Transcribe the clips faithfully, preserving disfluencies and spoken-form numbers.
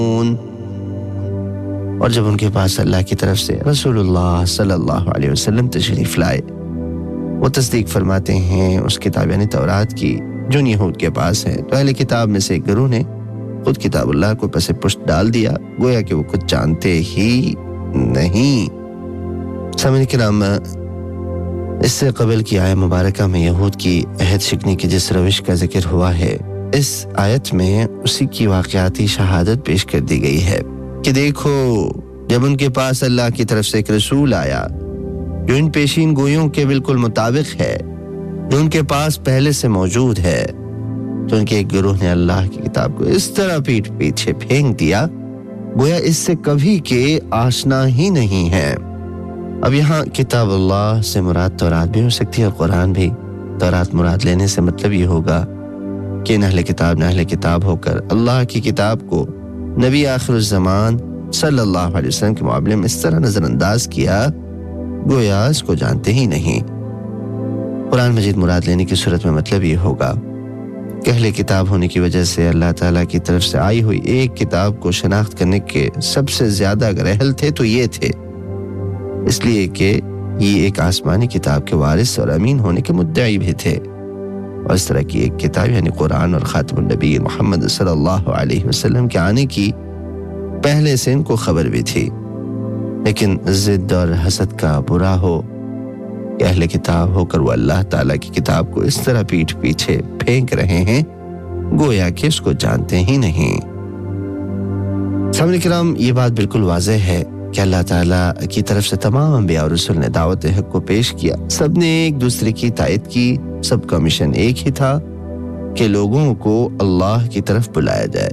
اور جب ان کے پاس اللہ کی طرف سے رسول اللہ صلی اللہ علیہ وسلم تشریف لائے، وہ تصدیق فرماتے ہیں اس کتاب یعنی تورات کی جو یہود کے پاس ہے، تو اہل کتاب میں سے ایک گروہ نے خود کتاب اللہ کو پس پشت ڈال دیا، گویا کہ وہ کچھ جانتے ہی نہیں۔ سامعین کرام، اس سے قبل کی آیت مبارکہ میں یہود کی عہد شکنی کی جس روش کا ذکر ہوا ہے، اس آیت میں اسی کی واقعاتی شہادت پیش کر دی گئی ہے کہ دیکھو جب ان کے پاس اللہ کی طرف سے ایک رسول آیا جو ان پیشین گویوں کے بالکل مطابق ہے، جو ان کے پاس پہلے سے موجود ہے، تو ان کے ایک گروہ نے اللہ کی کتاب کو اس طرح پیٹھ پیچھے پھینک دیا گویا اس سے کبھی کے آشنا ہی نہیں ہے۔ اب یہاں کتاب اللہ سے مراد تورات بھی ہو سکتی ہے اور قرآن بھی۔ تورات مراد لینے سے مطلب یہ ہوگا کہ ان اہل کتاب نے اہل کتاب ہو کر اللہ کی کتاب کو نبی آخر الزمان صلی اللہ علیہ وسلم کے معاملے میں اس طرح نظر انداز کیا گویا اس کو جانتے ہی نہیں۔ قرآن مجید مراد لینے کی صورت میں مطلب یہ ہوگا کہ اہل کتاب ہونے کی وجہ سے اللہ تعالیٰ کی طرف سے آئی ہوئی ایک کتاب کو شناخت کرنے کے سب سے زیادہ اگر اہل تھے تو یہ تھے، اس لیے کہ یہ ایک آسمانی کتاب کے وارث اور امین ہونے کے مدعی بھی تھے، اور اس طرح کی ایک کتاب یعنی قرآن اور خاتم النبی محمد صلی اللہ علیہ وسلم کے آنے کی پہلے سے ان کو خبر بھی تھی۔ لیکن ضد اور حسد کا برا ہو کہ اہل کتاب ہو کر وہ اللہ تعالیٰ کی کتاب کو اس طرح پیٹھ پیچھے پھینک رہے ہیں گویا کہ اس کو جانتے ہی نہیں۔ سامعین کرام، یہ بات بالکل واضح ہے کہ اللہ تعالیٰ کی طرف سے تمام انبیاء اور رسول نے دعوت حق کو پیش کیا، سب نے ایک دوسرے کی تائید کی، سب کا مشن ایک ہی تھا کہ لوگوں کو اللہ کی طرف بلایا جائے۔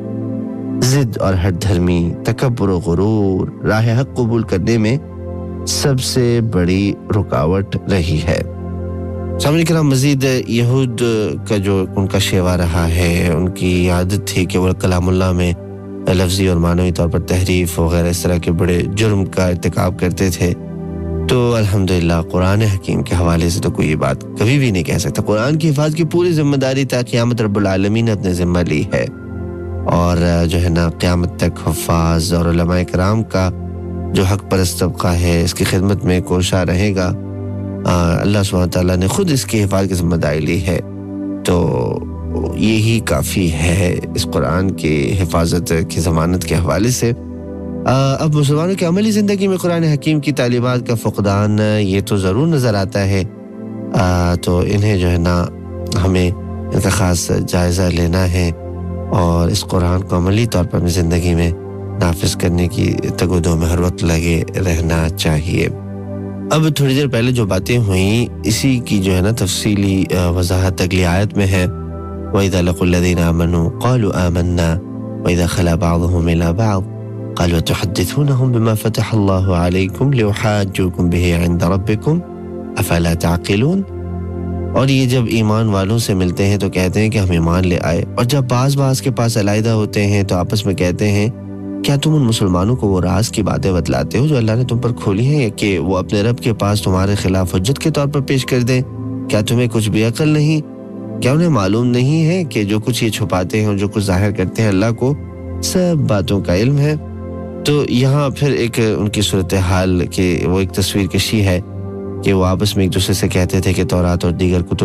ضد اور ہٹ دھرمی، تکبر و غرور راہ حق قبول کرنے میں سب سے بڑی رکاوٹ رہی ہے۔ سامعین کرام، مزید یہود کا جو ان کا شیوا رہا ہے، ان کی عادت تھی کہ وہ کلام اللہ میں لفظی اور معنوی طور پر تحریف وغیرہ اس طرح کے بڑے جرم کا ارتکاب کرتے تھے، تو الحمدللہ قرآن حکیم کے حوالے سے تو کوئی یہ بات کبھی بھی نہیں کہہ سکتا۔ قرآن کی حفاظت کی پوری ذمہ داری تا قیامت رب العالمین نے اپنے ذمہ لی ہے، اور جو ہے نا قیامت تک حفاظ اور علماء کرام کا جو حق پرست طبقہ ہے اس کی خدمت میں کوشاں رہے گا۔ اللہ سبحانہ تعالیٰ نے خود اس کی حفاظت کی ذمہ داری لی ہے، تو یہی کافی ہے اس قرآن کی حفاظت کی ضمانت کے حوالے سے۔ اب مسلمانوں کی عملی زندگی میں قرآن حکیم کی تعلیمات کا فقدان یہ تو ضرور نظر آتا ہے، تو انہیں جو ہے نا ہمیں ان کا خاص جائزہ لینا ہے اور اس قرآن کو عملی طور پر اپنی زندگی میں نافذ کرنے کی تگ و دو میں ہر وقت لگے رہنا چاہیے۔ اب تھوڑی دیر پہلے جو باتیں ہوئیں اسی کی جو ہے نا تفصیلی وضاحت اگلی آیت میں ہے۔ وَإِذَا لَقُوا الَّذِينَ آمَنُوا قَالُوا آمَنَّا وَإِذَا خَلَا بَعْضُهُمْ إِلَىٰ بَعْضٍ قَالُوا أَتُحَدِّثُونَهُم بِمَا فَتَحَ اللَّهُ عَلَيْكُمْ لِيُحَاجُّوكُم بِهِ عِندَ رَبِّكُمْ أَفَلَا تَعْقِلُونَ۔ اور یہ جب ایمان والوں سے ملتے ہیں تو کہتے ہیں کہ ہم ایمان لے آئے، اور جب بعض بعض کے پاس علیحدہ ہوتے ہیں تو آپس میں کہتے ہیں کیا تم ان مسلمانوں کو وہ راز کی باتیں بتلاتے ہو جو اللہ نے تم پر کھولی ہیں، کہ وہ اپنے رب کے پاس تمہارے خلاف حجت کے طور پر پیش کر دیں؟ کیا تمہیں کچھ بھی عقل نہیں؟ کیا انہیں معلوم نہیں ہے کہ جو کچھ یہ چھپاتے ہیں اور جو کچھ ظاہر کرتے ہیں اللہ کو سب باتوں کا علم ہے؟ تو یہاں پھر ایک ان کی صورتحال کہ وہ ایک تصویر کشی ہے کہ وہ آپس میں ایک دوسرے سے کہتے تھے کہ تورات اور دیگر کتب